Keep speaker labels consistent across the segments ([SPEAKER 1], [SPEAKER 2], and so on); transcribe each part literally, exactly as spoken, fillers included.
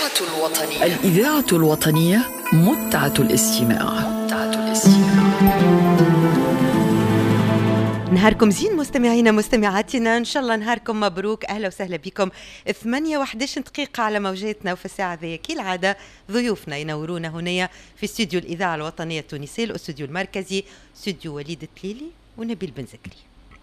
[SPEAKER 1] الإذاعة الوطنية الإذاعة الوطنية متعة الاستماع متعة الاستماع.
[SPEAKER 2] نهاركم زين مستمعينا مستمعاتنا، إن شاء الله نهاركم مبروك. أهلا وسهلا بكم. ثمانية وحداش دقيقة على موجاتنا، وفي الساعة ذي كالعادة ضيوفنا ينورونا هنا في استوديو الإذاعة الوطنية التونسية، الاستوديو المركزي، استوديو وليد التليلي ونبيل بن زكري.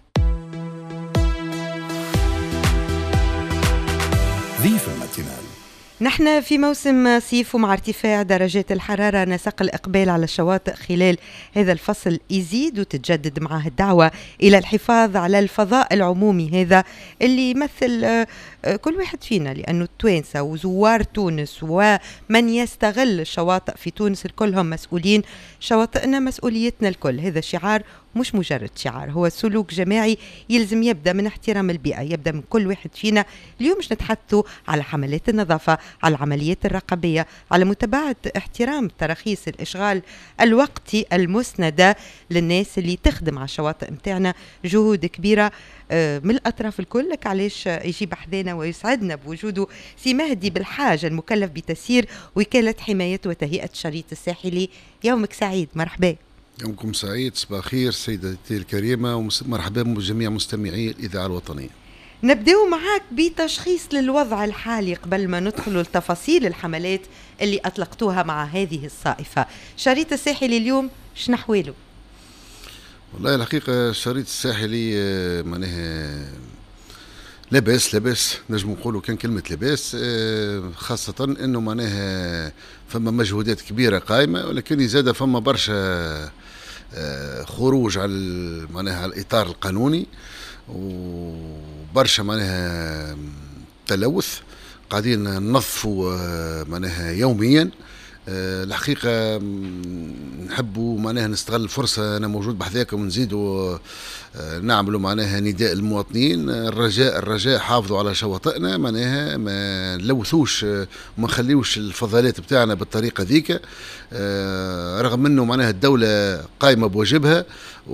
[SPEAKER 3] ضيف الماتينال.
[SPEAKER 2] نحن في موسم صيف، ومع ارتفاع درجات الحرارة نسق الإقبال على الشواطئ خلال هذا الفصل يزيد، وتتجدد معه الدعوة إلى الحفاظ على الفضاء العمومي هذا اللي يمثل كل واحد فينا، لأنه التوانسة وزوار تونس ومن يستغل الشواطئ في تونس الكلهم مسؤولين. شواطئنا مسؤوليتنا الكل، هذا شعار مش مجرد شعار، هو سلوك جماعي يلزم يبدأ من احترام البيئة، يبدأ من كل واحد فينا. اليوم مش نتحدثوا على حملات النظافة، على العمليات الرقابية، على متابعة احترام تراخيص الإشغال الوقتي المسندة للناس اللي تخدم على الشواطئ متاعنا. جهود كبيرة من الأطراف الكل. لك علاش يجيب حذانا ويسعدنا بوجوده سي مهدي بالحاج، المكلف بتسيير وكالة حماية وتهيئة الشريط الساحلي. يومك سعيد، مرحبا.
[SPEAKER 4] يومكم سعيد، صباح الخير سيدتي الكريمة، ومرحبا بجميع مستمعي الإذاعة الوطنية.
[SPEAKER 2] نبدأ معاك بتشخيص للوضع الحالي قبل ما ندخل لتفاصيل الحملات اللي أطلقتوها مع هذه الصائفة. شريط الساحلي اليوم شنحواله؟
[SPEAKER 4] والله الحقيقة الشريط الساحلي معناها لاباس لاباس، نجم نقولوا كان كلمة لاباس، خاصة انه معناها فما مجهودات كبيرة قائمة، ولكن زاد فما برشا خروج على معناها على الإطار القانوني، وبرشا معناها تلوث قاعدين ننظفوا معناها يوميا. الحقيقة نحبوا معناها نستغل الفرصة، أنا موجود بحذاكم، ونزيدوا نعملوا معناها نداء المواطنين، الرجاء الرجاء حافظوا على شواطئنا، معناها ما نلوثوش وما نخليوش الفضلات بتاعنا بالطريقة ذيك، رغم أنه معناها الدولة قائمة بواجبها،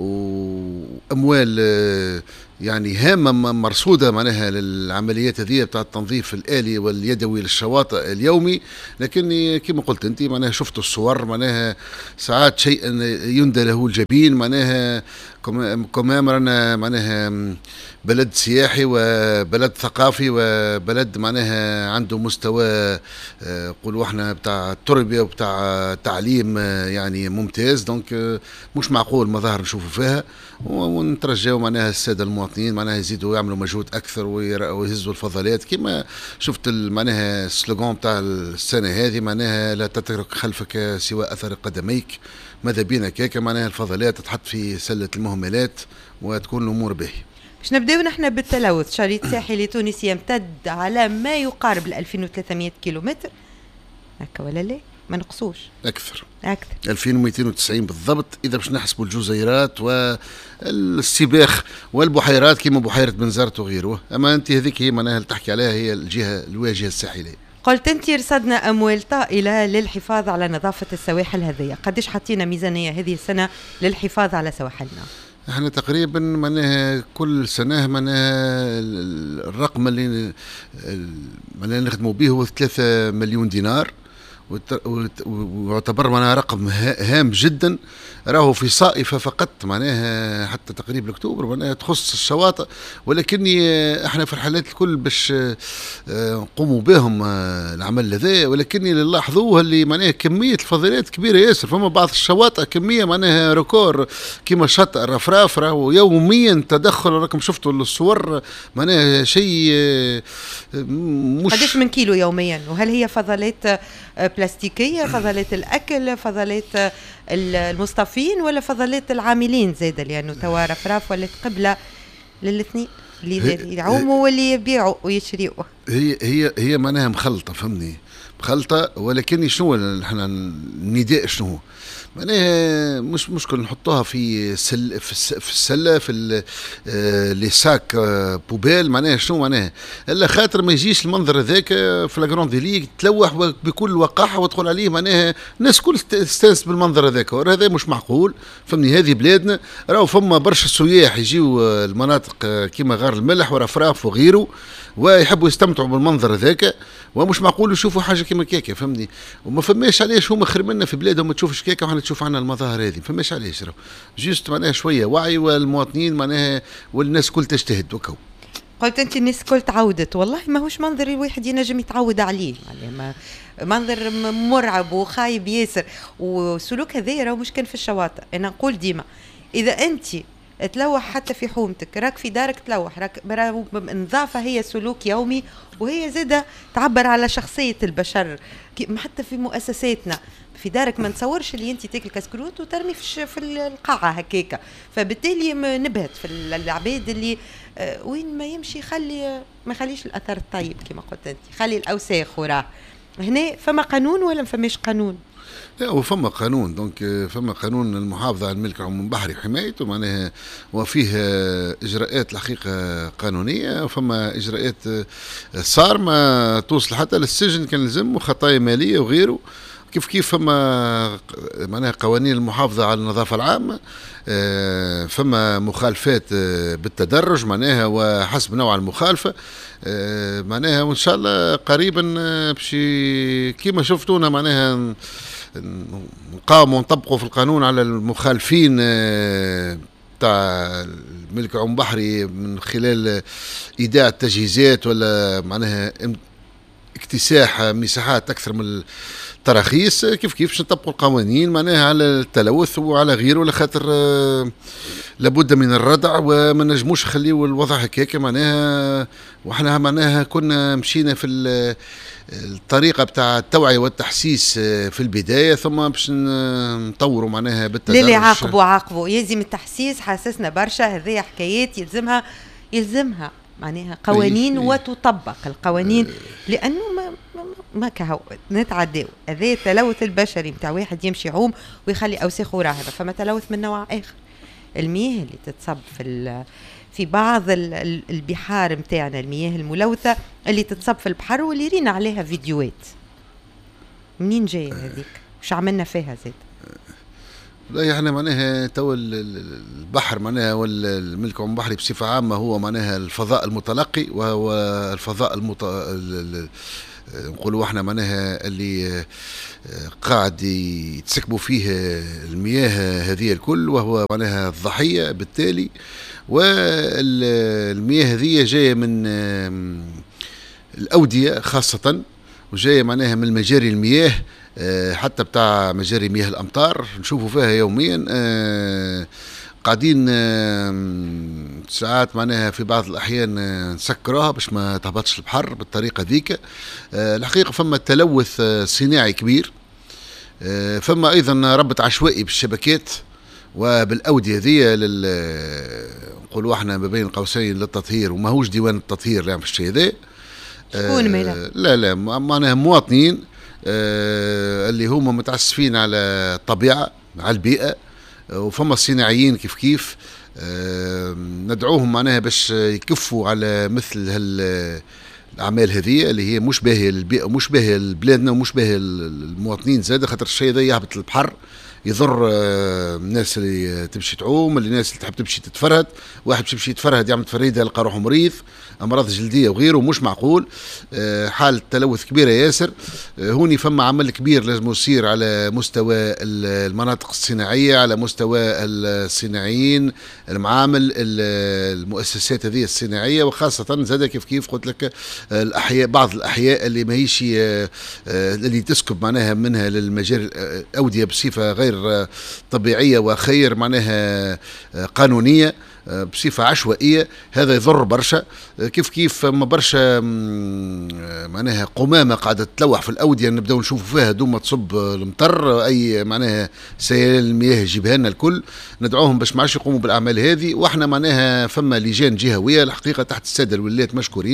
[SPEAKER 4] وأموال يعني هامة مرصودة معناها للعمليات هذه بتاع التنظيف الآلي واليدوي للشواطئ اليومي. لكن كما قلت أنت معناها شفت الصور، معناها ساعات شيء يندى له الجبين، معناها كمام رانا معناها بلد سياحي وبلد ثقافي وبلد معناها عنده مستوى قولوا احنا بتاع التربية وبتاع تعليم يعني ممتاز. دونك مش معقول مظاهر نشوفوا فيها، ونترجاو معناها السادة المواطنين معناها يزيدوا يعملوا مجهود أكثر ويهزوا الفضلات، كما شفت معناها السلوغان بتاع السنة هذه، معناها لا تترك خلفك سوى أثر قدميك. ماذا بينا كيكا معناها الفضلات تتحط في سلة المهملات وتكون الأمور باهية.
[SPEAKER 2] باش نبداو نحن بالتلوث. شريط ساحلي تونسي يمتد على ما يقارب ال ألفين وثلاثمائة كيلومتر، هكا ولا لا؟ ما نقصوش
[SPEAKER 4] أكثر
[SPEAKER 2] أكثر
[SPEAKER 4] ألفين ومئتين وتسعين بالضبط، إذا باش نحسبوا الجزيرات والسباخ والبحيرات كما بحيرة بنزرت وغيره. أما أنت هذيك هي معناها اللي تحكي عليها هي الجهة الواجهة الساحلية.
[SPEAKER 2] قلت أنت رصدنا أموال طائلة للحفاظ على نظافة السواحل هذه، قديش حطينا ميزانية هذه السنة للحفاظ على سواحلنا؟
[SPEAKER 4] احنا تقريبا معناها كل سنه معناها الرقم اللي معناها نخدموا به هو ثلاثة مليون دينار، ويعتبر معناها رقم هام جدا. راهو في صائفة فقط معناها حتى تقريبا اكتوبر معناها تخص الشواطئ، ولكن احنا في الحالات الكل باش نقوموا بهم العمل هذا، ولكن اللي نلاحظوه اللي معناها كمية الفضلات كبيرة ياسر. فما بعض الشواطئ كمية معناها ريكور كما شاطئ الرفراف، راهو يوميا تدخل، راكم شفتوا الصور معناها شيء مش
[SPEAKER 2] قديش من كيلو يوميا. وهل هي فضلات بلاستيكية، فضلات الأكل، فضلات المصطفين، ولا فضلات العاملين زادة، لأنه توا رفراف ولا قبلة للاثنين اللي يعوموا واللي يبيعوا ويشريوا؟
[SPEAKER 4] هي هي هي معناها مخلطة، فهمني، مخلطة. ولكن شنو احنا النداء شنو معناها مش مشكل نحطوها في سل في, الس في السله في لي ساك بوبيل. معناها شنو معناها؟ الا خاطر ما يجيش المنظر هذاك في لاغروند ليغ تلوح بكل وقاحه وتدخل عليه. معناها الناس كل تستانس بالمنظر هذاك، هذا مش معقول. فهمني هذه بلادنا راهو فما برشا سياح يجيو المناطق كيما غار الملح ورفراف وغيره ويحبوا يستمتعوا بالمنظر هذاك، ومش معقول يشوفوا حاجه كيما كيكه. فهمني وما فماش علاش هما خير منا في بلادهم ما تشوفش كيكه وحنا تشوف عنا المظاهر هذه. فماش علاش راهو جيست معناها شويه وعي والمواطنين معناها والناس كل تجتهد وكو.
[SPEAKER 2] قلت انت الناس كل تعودت، والله ماهوش منظر الواحد ينجم يتعود عليه. يعني ما منظر مرعب وخايب ياسر، وسلوك هذا راهو مش كان في الشواطئ. انا نقول ديما اذا انت تلوح حتى في حومتك، راك في دارك تلوح، راك النظافة هي سلوك يومي، وهي زادة تعبر على شخصية البشر. حتى في مؤسساتنا في دارك ما نتصورش اللي انت تاكل كسكروت وترمي في في القاعة هكاكا. فبالتالي نبهت في العباد اللي آه وين ما يمشي خلي ما خليش الأثر الطيب كما قلت انت، خلي الأوساخ وراه. هنا فما قانون ولا ما فماش قانون؟
[SPEAKER 4] لا وفما قانون، دونك فما قانون المحافظة على الملك العمومي البحري وحمايته معناها، وفيه إجراءات الحقيقة قانونية، وفما إجراءات صارمة توصل حتى للسجن كان لازم، وخطايا مالية وغيره. كيف كيف فما معناها قوانين المحافظة على النظافة العامة، فما مخالفات بالتدرج معناها وحسب نوع المخالفة معناها. وإن شاء الله قريبا بشي كيما شفتونا معناها نقاوموا ونطبقوا في القانون على المخالفين تاع الملك العمومي البحري من خلال إيداع التجهيزات ولا معناها اكتساح مساحات أكثر من التراخيص. كيف كيف باش نطبقوا القوانين معناها على التلوث وعلى غيره، لخاطر لابد من الردع وما نجموش نخليو الوضع هكاك معناها. وحنا معناها كنا مشينا في الطريقة بتاع التوعية والتحسيس في البداية، ثم باش نطوروا معناها بالتدرج.
[SPEAKER 2] للي عاقبوا عاقبوا يلزم التحسيس، حاسسنا برشا هذه حكايات يلزمها يلزمها معناها قوانين إيه وتطبق القوانين. إيه لأنه ما ما, ما كهو نتعداو هذا التلوث البشري متاع واحد يمشي يعوم ويخلي أوساخ وراه، هذا فما تلوث من نوع آخر. المياه اللي تتصب في في بعض البحار متاعنا، المياه الملوثة اللي تتصب في البحر واللي رينا عليها فيديوهات، منين جاية هذيك؟ وش عملنا فيها زيد؟
[SPEAKER 4] لا احنا معناها تو البحر معناها والملك العمومي البحري بصفة عامة هو معناها الفضاء المتلقي، وهو الفضاء المت... نقولوا احنا معناها اللي قاعد يتسكبوا فيه المياه هذه الكل، وهو معناها الضحية بالتالي. والمياه هذه جاية من الأودية خاصة، وجاية معناها من مجاري المياه حتى بتاع مجاري مياه الأمطار نشوفوا فيها يوميا. قاعدين ساعات معناها في بعض الأحيان نسكروها باش ما تهبطش البحر بالطريقة ذيك. الحقيقة فما تلوث صناعي كبير، فما أيضا ربط عشوائي بالشبكات وبالأودية ذي لل نقولوا احنا ما بين قوسين للتطهير، وما هوش ديوان التطهير يعني في الشيء ذا.
[SPEAKER 2] شكون مالا؟
[SPEAKER 4] لا لا معناها مواطنين آه اللي هم متعسفين على الطبيعة على البيئة، وفما الصناعيين كيف كيف آه ندعوهم معناها باش يكفوا على مثل هالأعمال هذه اللي هي مش باهية للبيئة ومش باهية لبلادنا ومش باهية للمواطنين زاد، خاطر الشيء ذا يهبط البحر يضر الناس اللي تمشي تعوم، اللي الناس اللي تحب تمشي تتفرهد. واحد باش يمشي يتفرهد يعمل تفريده يلقى روحه مريض، امراض جلديه وغيره، مش معقول. حالة تلوث كبيره ياسر. هوني فما عمل كبير لازم يصير على مستوى المناطق الصناعيه، على مستوى الصناعيين، المعامل، المؤسسات هذه الصناعيه، وخاصه زاد كيف كيف قلت لك الاحياء، بعض الاحياء اللي ماهيش اللي تسكب معناها منها للمجاري الاوديه بصفه غير طبيعيه وخير معناها قانونيه بصفة عشوائية. هذا يضر برشا. كيف كيف ما برشا معناها قمامة قاعدة تتلوح في الأودية نبدأ نشوفوا فيها دوما تصب المطر، أي معناها سيال المياه يجيبها لنا الكل. ندعوهم باش ما عادش يقوموا بالأعمال هذه، وإحنا معناها فما لجان جهوية الحقيقة تحت السادة الولايات مشكورين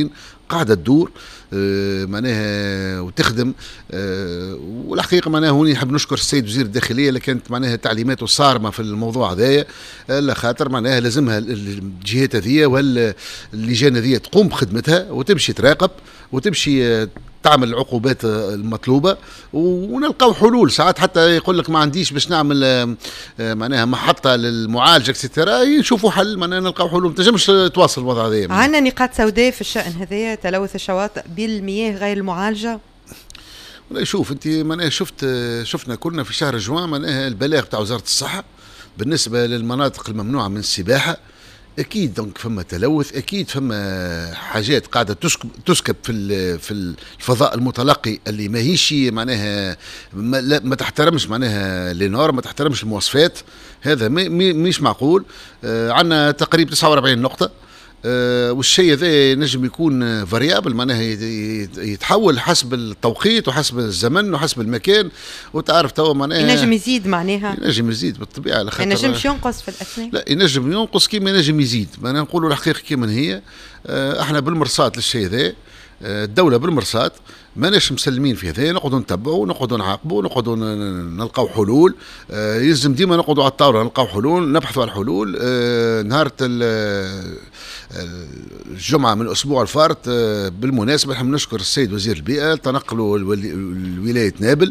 [SPEAKER 4] قاعدة تدور آه معناها وتخدم. آه والحقيقة معناها هوني نحب نشكر السيد وزير الداخلية اللي كانت معناها تعليماته صارمة في الموضوع هذايا، على خاطر معناها لازمها الجهات هذيا واللجان هذيا تقوم بخدمتها وتمشي تراقب وتمشي تعمل العقوبات المطلوبة ونلقاو حلول. ساعات حتى يقول لك ما عنديش باش نعمل معناها محطة للمعالجة اكسترا، نشوفوا حل معناها نلقاو حلول. ما تنجمش تواصل الوضع هذا.
[SPEAKER 2] عندنا نقاط سوداء في الشأن هذايا، تلوث الشواطئ بالمياه غير المعالجة.
[SPEAKER 4] ولا شوف انت معناها شفت شفنا كنا في شهر جوان معناها البلاغ تاع وزارة الصحة بالنسبة للمناطق الممنوعة من السباحة. اكيد دونك فما تلوث، اكيد فما حاجات قاعده تسكب تسكب في في الفضاء المتلقي اللي ماهيش معناها ما, ما تحترمش معناها لينور، ما تحترمش المواصفات. هذا مش معقول. آه عندنا تقريبا تسعة وأربعين نقطه. آه والشيء هذا نجم يكون فاريابل معناها يتحول حسب التوقيت وحسب الزمن وحسب المكان. وتعرف توا معناها
[SPEAKER 2] ينجم يزيد معناها
[SPEAKER 4] ينجم يزيد بالطبيعه.
[SPEAKER 2] ما ينجمش ينقص في الاثناء.
[SPEAKER 4] لا ينجم ينقص كيما ينجم يزيد. ما نقولوا الحقيقه كيما هي. آه احنا بالمرصاد للشيء ذا. آه الدوله بالمرصاد ماناش مسلمين في هذا، نقعدوا نتبعوا نقعدوا نعاقبوا نقعدوا نلقاو حلول. آه يلزم ديما نقعدوا على الطاوله نلقاو حلول نبحثوا على الحلول. آه نهار الجمعه من الاسبوع الفارط آه بالمناسبه نحب نشكر السيد وزير البيئه تنقلوا لولايه نابل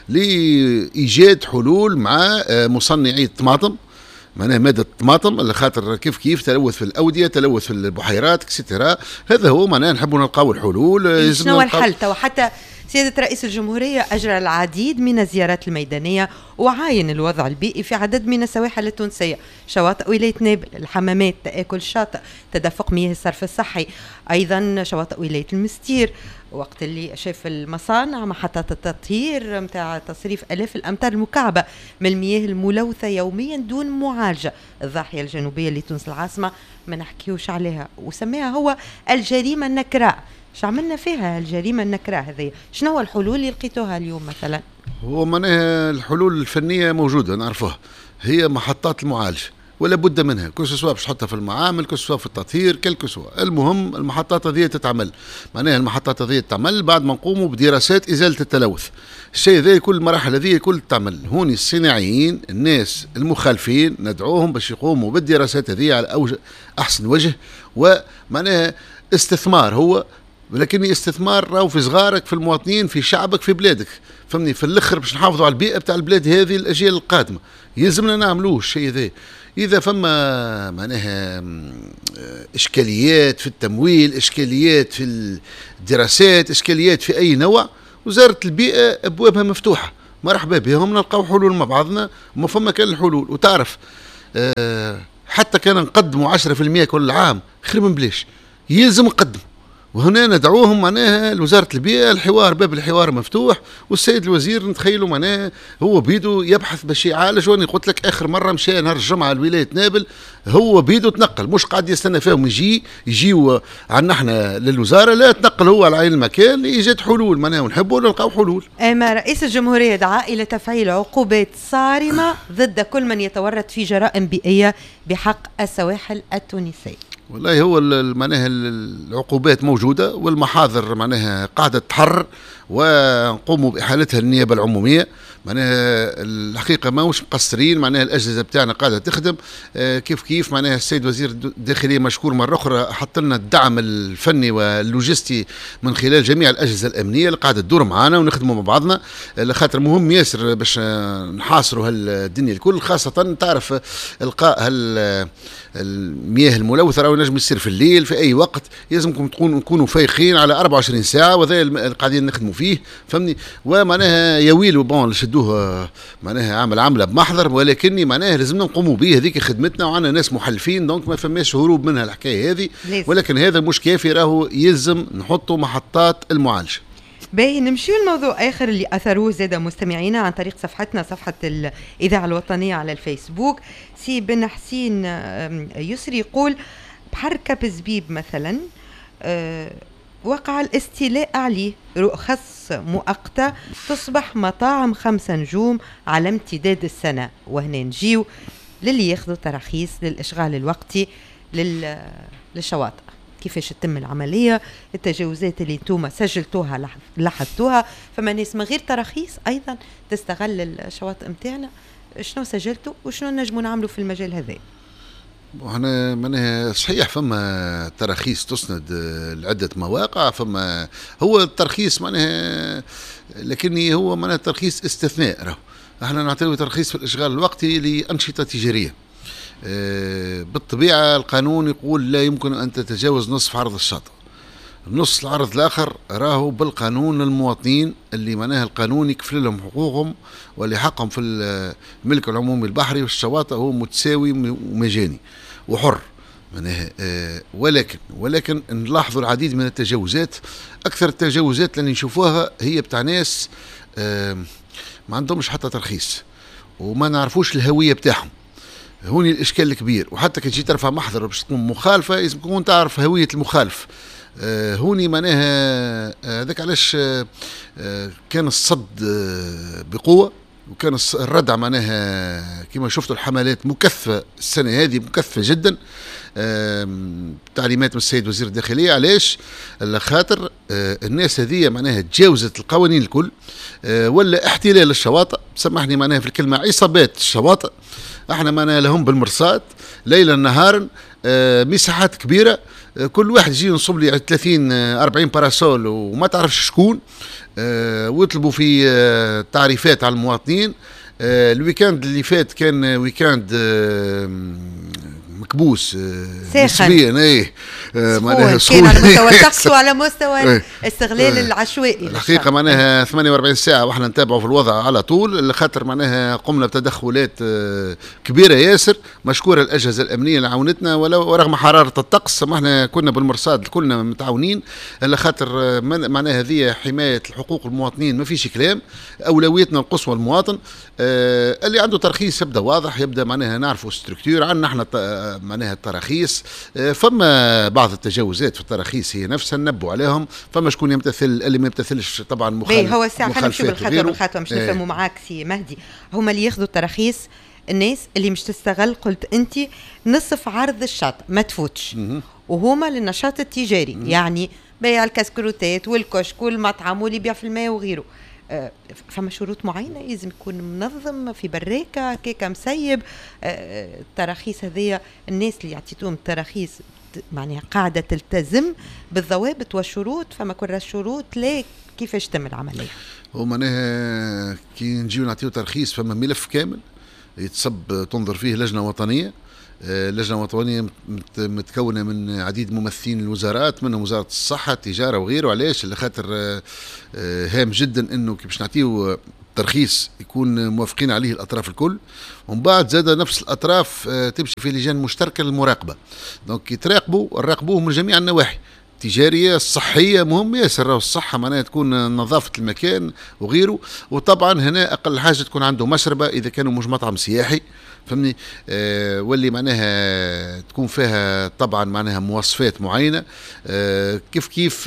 [SPEAKER 4] لايجاد حلول مع آه مصنعي الطماطم، معناها مادة الطماطم اللي خاطر كيف كيف تلوث في الأودية، تلوث في البحيرات اكسترا. هذا هو معناها نحبوا نلقاو الحلول.
[SPEAKER 2] شنو هو الحل تو؟ حتى سيادة رئيس الجمهورية أجرى العديد من الزيارات الميدانية وعاين الوضع البيئي في عدد من السواحل التونسية، شواطئ ولاية نابل، الحمامات، تآكل الشاطئ، تدفق مياه الصرف الصحي، أيضا شواطئ ولاية المستير. وقت اللي شاف المصانع محطات التطهير متاع تصريف آلاف الأمتار المكعبة من المياه الملوثة يوميا دون معالجة. الضاحية الجنوبية لتونس العاصمة ما نحكيوش عليها، وسميها هو الجريمة النكراء. شو عملنا فيها الجريمة النكراء هذه؟ شنو هو الحلول اللي لقيتوها اليوم مثلا؟
[SPEAKER 4] هو معناها الحلول الفنية موجودة نعرفوها، هي محطات المعالجة ولا بد منها، كل سواء باش تحطها في المعامل، كل سواء في التطهير، كل سواء. المهم المحطات هذه تتعمل، معناها المحطات هذه تتعمل بعد ما نقوموا بدراسات إزالة التلوث. الشيء ذا كل المراحل هذه كل تعمل. هوني الصناعيين الناس المخالفين ندعوهم باش يقوموا بالدراسات هذه على أوجه أحسن وجه، ومعناها استثمار هو، ولكن استثمار راهو في صغارك، في المواطنين، في شعبك، في بلادك، فهمني. في الاخر باش نحافظوا على البيئه بتاع البلاد هذه الاجيال القادمه، يلزمنا نعملوه الشيء ذا. اذا فما معناها اشكاليات في التمويل، اشكاليات في الدراسات، اشكاليات في اي نوع، وزاره البيئه ابوابها مفتوحه، مرحبا بهم، نلقاو حلول مع بعضنا. وما فما كان الحلول. وتعرف أه حتى كان نقدموا عشرة في المية كل عام خير من بلاش، يلزم نقدم. وهنا ندعوهم معناها لوزارة البيئة، الحوار باب الحوار مفتوح، والسيد الوزير نتخيلوا معناها هو بيدو يبحث باش يعالج. وانا قلت لك اخر مرة مشى نهار الجمعة لولاية نابل، هو بيدو تنقل، مش قاعد يستنى فيهم يجي يجيوا عنا احنا للوزارة، لا تنقل هو على عين المكان لإيجاد حلول معناها، ونحبوا نلقاو حلول.
[SPEAKER 2] اما رئيس الجمهورية دعا إلى تفعيل عقوبات صارمة ضد كل من يتورط في جرائم بيئية بحق السواحل التونسية.
[SPEAKER 4] والله هو معناها العقوبات موجودة والمحاضر معناها قاعدة تحرر، ونقوموا بإحالتها للنيابة العمومية. معناها الحقيقة ما مش مقصرين، معناها الأجهزة بتاعنا قاعدة تخدم آه كيف كيف. معناها السيد وزير الداخلية مشكور مرة أخرى، حط لنا الدعم الفني واللوجستي من خلال جميع الأجهزة الأمنية اللي قاعدة تدور معنا ونخدموا مع بعضنا، لخاطر مهم ياسر باش نحاصروا هالدنيا الكل، خاصة تعرف إلقاء هال المياه الملوثة راهو ينجم يصير في الليل في أي وقت، لازمكم تكونوا نكونوا فايقين على أربعة وعشرين ساعة، وهذا اللي قاعدين نخدموا فيه، فهمني. ومعناها يويلوا بون شدوه معناها عمل عمله بمحضر، ولكني معناها لازمنا نقوموا به، هذيك خدمتنا، وعندنا ناس محلفين، دونك ما فماش هروب منها الحكايه هذه. ولكن هذا مش كافي، راهو يلزم نحطوا محطات المعالجه.
[SPEAKER 2] باهي نمشيو الموضوع آخر اللي أثروه زاد مستمعينا عن طريق صفحتنا، صفحة الإذاعة الوطنية على الفيسبوك. سي بن حسين يسري يقول بحركة بزبيب مثلا أه وقع الاستيلاء عليه، رخص مؤقتة تصبح مطاعم خمسة نجوم على امتداد السنة. وهنا نجيو للي ياخذوا تراخيص للإشغال الوقتي للشواطئ. كيفاش تتم العمليه، التجاوزات اللي انتم سجلتوها لاحظتوها، فما ناس من غير تراخيص ايضا تستغل الشواطئ نتاعنا. شنو سجلتوا وشنو نجموا نعملوا في المجال هذا؟
[SPEAKER 4] هنا معناها صحيح فما تراخيص تسند لعدة مواقع، فما هو الترخيص معناها لكن هو معناها ترخيص استثناء. راهو احنا نعطيه ترخيص في الاشغال الوقتي لأنشطة تجارية. اه بالطبيعة القانون يقول لا يمكن ان تتجاوز نصف عرض الشاطئ. النص العرض الاخر راهو بالقانون للمواطنين اللي معناها القانون يكفل لهم حقوقهم واللي حقهم في الملك العمومي البحري والشواطئ هو متساوي ومجاني وحر معناها. آه ولكن ولكن نلاحظوا العديد من التجاوزات. اكثر التجاوزات اللي نشوفوها هي بتاع ناس آه ما عندهمش حتى ترخيص وما نعرفوش الهويه بتاعهم. هوني الاشكال الكبير. وحتى كي تجي ترفع محضر باش تكون مخالفه لازم تكون تعرف هويه المخالف. آه هوني معناها هذاك آه علاش آه آه كان الصد آه بقوه، وكان الردع معناها كما شفتوا الحملات مكثفه السنه هذه، مكثفه جدا. آه تعليمات من السيد وزير الداخليه. علاش؟ خاطر آه الناس هذه معناها تجاوزت القوانين الكل. آه ولا احتلال الشواطئ، سامحني معناها في الكلمه، عصابات الشواطئ احنا معناها لهم بالمرصاد ليلا نهارا. آه مساحات كبيره، كل واحد يجي ينصب لي ثلاثين أربعين باراسول وما تعرفش شكون. أه ويطلبوا في أه تعريفات على المواطنين. أه الويكاند اللي فات كان ويكاند أه مكبوس أه نسبيا. ايه أه معناها
[SPEAKER 2] كان على مستوى الطقس وعلى مستوى الاستغلال أه العشوائي.
[SPEAKER 4] الحقيقه معناها ثمانية وأربعين ساعه واحنا نتابعوا في الوضع على طول، خاطر معناها قمنا بتدخلات أه كبيره ياسر. مشكوره الاجهزه الامنيه اللي عاونتنا، ولو رغم حراره الطقس ما احنا كنا بالمرصاد كلنا متعاونين، خاطر معناها هذه حمايه الحقوق المواطنين ما فيش كلام. اولويتنا القصوى المواطن. أه اللي عنده ترخيص يبدا واضح، يبدا معناها نعرفوا ستركتور عندنا احنا معناها التراخيص. أه فما بعض التجاوزات في التراخيص هي نفسها ننبوا عليهم. فما شكون يمتثل، اللي ما يمتثلش طبعا مخالف.
[SPEAKER 2] هو الساعه خلينا نمشيو بالخطوه بالخطوه باش نفهموا معاك سي مهدي. هما اللي ياخذوا التراخيص الناس اللي مش تستغل، قلت انت نصف عرض الشاطئ ما تفوتش، وهما للنشاط التجاري. مم. يعني بيع الكاسكروتات والكشك والمطعم واللي يبيع في الماء وغيره. آه فما شروط معينه، لازم يكون منظم في براكه كيكه مسيب. آه التراخيص هذيا الناس اللي يعطيتهم التراخيص معناها قاعده تلتزم بالضوابط والشروط. فما كل الشروط لا كيفاش تم العمليه.
[SPEAKER 4] هو معناها كي نجيو نعطيو ترخيص فما ملف كامل يتصب تنظر فيه لجنه وطنيه. لجنة وطنية متكونة من عديد ممثلين الوزارات، منهم وزارة الصحة التجارة وغيره. علاش؟ اللي خاطر هام جدا انه كي باش نعطيو ترخيص يكون موافقين عليه الاطراف الكل، ومن بعد زاد نفس الاطراف تمشي في لجان مشتركة للمراقبة. دونك يتراقبوا نراقبوه من جميع النواحي التجارية الصحية. مهم ياسر الصحة معناها تكون نظافة المكان وغيره. وطبعا هنا أقل حاجة تكون عنده مشربة إذا كانوا مش مطعم سياحي، فهمني. آه واللي معناها تكون فيها طبعا معناها مواصفات معينة. آه كيف كيف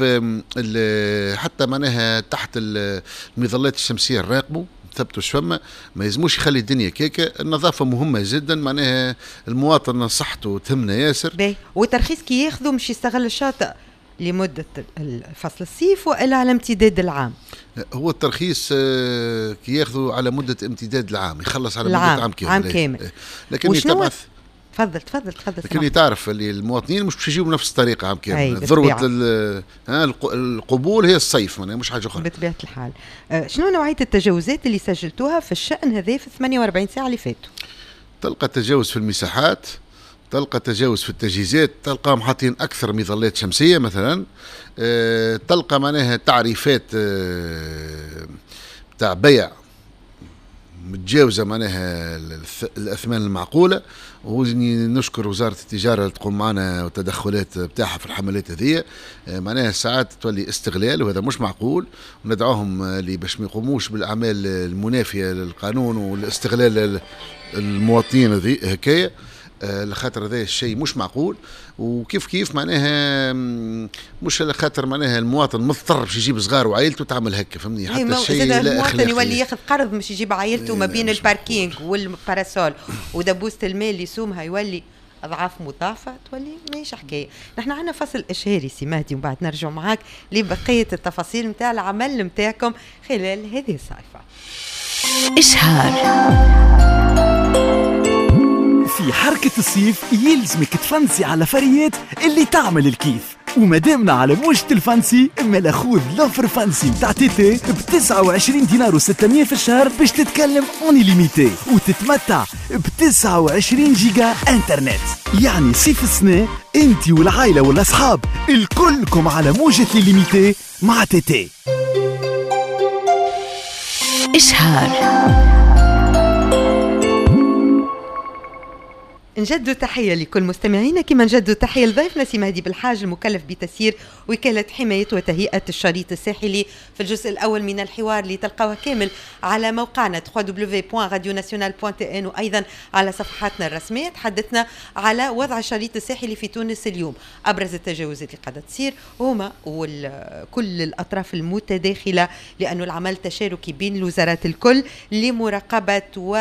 [SPEAKER 4] آه حتى معناها تحت المظلات الشمسية نراقبوا ثبتوا شفما، ما يلزموش يخلي الدنيا كيكه. النظافه مهمه جدا معناها المواطن صحته تهمنا ياسر.
[SPEAKER 2] باهي. والترخيص كي ياخذوا مش يستغل الشاطئ لمده فصل الصيف والا على امتداد العام؟
[SPEAKER 4] هو الترخيص كي ياخذوا على مده امتداد العام، يخلص على
[SPEAKER 2] العام.
[SPEAKER 4] مده عام كامل.
[SPEAKER 2] عام كامل.
[SPEAKER 4] لكن يتبعث.
[SPEAKER 2] تفضل تفضل تفضل.
[SPEAKER 4] لكن اللي تعرف اللي المواطنين مش باش يجيبوا بنفس الطريقه عام كامل. ذروه القبول هي الصيف مش حاجه اخرى
[SPEAKER 2] بطبيعه الحال. آه شنو نوعيه التجاوزات اللي سجلتوها في الشأن هذا في ثمانية وأربعين ساعه اللي فاتوا؟
[SPEAKER 4] تلقى تجاوز في المساحات، تلقى تجاوز في التجهيزات، تلقاهم حاطين اكثر مظلات شمسيه مثلا. آه تلقى معناها تعريفات آه بتاع بيع متجاوزه معناها الاثمان المعقوله. ونشكر وزاره التجاره اللي تقوم معنا والتدخلات بتاعها في الحملات هذه. معناها ساعات تولي استغلال وهذا مش معقول، وندعوهم اللي باش ما يقوموش بالاعمال المنافيه للقانون والاستغلال المواطنين هذه هكايا، لخاطر هذا الشيء مش معقول. وكيف كيف معناها مش لخاطر معناها المواطن مضطر باش يجيب صغار وعائلته تعمل هكا، فهمني. حتى الشيء لا
[SPEAKER 2] المواطن يولي ياخذ قرض باش يجيب عائلته ما بين الباركينج والباراسول ودبوسه الماء اللي يسومها، يولي أضعاف مضاعفة تولي ماهيش حكاية. نحن عنا فصل إشهاري سي مهدي، ومن بعد نرجع معاك لبقية التفاصيل متاع العمل متاعكم خلال هذه الصيفة.
[SPEAKER 1] إشهار.
[SPEAKER 5] في حركة الصيف يلزمك تفنسي على فريات اللي تعمل الكيف، ومادامنا على موجة الفانسي اما خذ لوفر فانسي متاع تيتي ب تسعة وعشرين دينار وستمية في الشهر باش تتكلم اوني ليميتي وتتمتع ب تسعة وعشرين جيجا انترنت. يعني صيف السنة انتي والعائلة والاصحاب الكلكم على موجة ليميتي مع تيتي.
[SPEAKER 1] إشهار.
[SPEAKER 2] نجد تحية لكل مستمعينا، كما نجد تحية لضيفنا سي مهدي بالحاج المكلف بتسيير وكالة حماية وتهيئة الشريط الساحلي في الجزء الأول من الحوار اللي تلقوه كامل على موقعنا دبليو دبليو دبليو دوت راديو ناسيونال دوت تي ان، وأيضا على صفحاتنا الرسمية. تحدثنا على وضع الشريط الساحلي في تونس اليوم، أبرز التجاوزات اللي قاعدة تصير هما وكل الأطراف المتداخلة، لأنه العمل تشاركي بين الوزارات الكل لمراقبة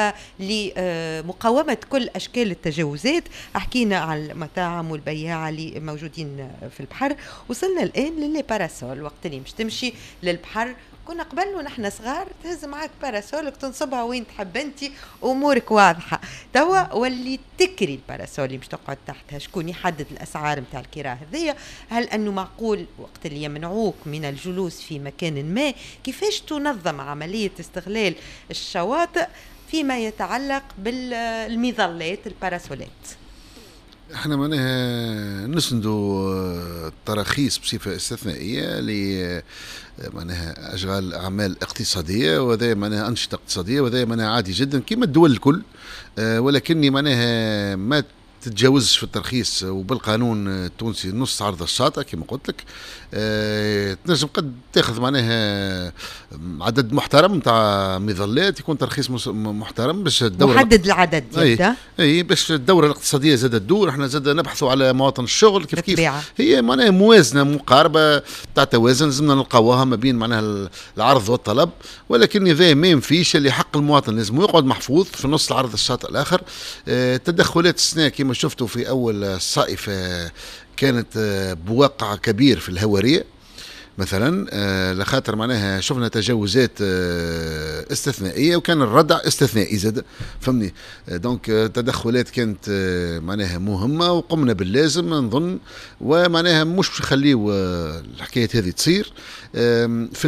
[SPEAKER 2] ولمقاومة كل أشكال التجاوزات. حكينا على المطاعم والبياعة اللي موجودين في البحر، وصلنا الآن للي باراسول. وقت اللي مش تمشي للبحر كنا قبل ونحن صغار تهز معك باراسولك تنصبها وين تحب انتي، امورك واضحه. توا واللي تكري الباراسول اللي مش تقعد تحتها، شكون يحدد الاسعار نتاع الكراء هذيا؟ هل انه معقول وقت اللي يمنعوك من الجلوس في مكان ما؟ كيفاش تنظم عمليه استغلال الشواطئ فيما يتعلق بالمظلات الباراسولات؟
[SPEAKER 4] احنا معناها نسندوا التراخيص بصفه استثنائيه ل معناها اشغال اعمال اقتصاديه، وهذا معناها انشطه اقتصاديه، وهذا معناها عادي جدا كما الدول الكل، ولكني معناها ما تتجاوزش في الترخيص وبالقانون التونسي نص عرض الشاطئ كما قلت لك. أه تنجم قد تاخذ معناها عدد محترم نتاع مظلات، يكون ترخيص محترم باش الدوره
[SPEAKER 2] محدد العدد يبدا
[SPEAKER 4] اي, أي باش الدوره الاقتصاديه زادت تدور. احنا زاد نبحثوا على مواطن الشغل كيف كيف هي معناها موازنه مقاربه تاع توازن لازمنا نلقاوها ما بين معناها العرض والطلب، ولكن اذا ما فيش اللي حق المواطن لازم يقعد محفوظ في نص العرض الشاطئ الاخر. أه تدخلات السنه كما شفتوا في اول الصائفه كانت بواقع كبير في الهوارية مثلا، لخاطر معناها شفنا تجاوزات استثنائية وكان الردع استثنائي زاد، فهمني؟ دونك تدخلات كانت معناها مهمة وقمنا باللازم نظن، ومعناها مش باش نخليو الحكاية هذه تصير. في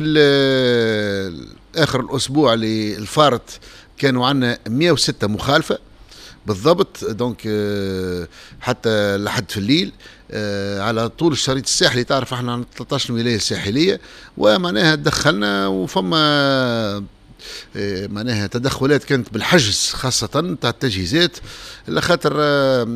[SPEAKER 4] آخر الأسبوع اللي الفارت كانوا عنا مئة وستة مخالفة بالضبط، دونك حتى لحد في الليل على طول الشريط الساحلي. تعرف احنا عن ثلاثة عشر ولاية ساحلية، ومعناها تدخلنا وفما معناها تدخلات كانت بالحجز خاصة تاع التجهيزات، لخاطر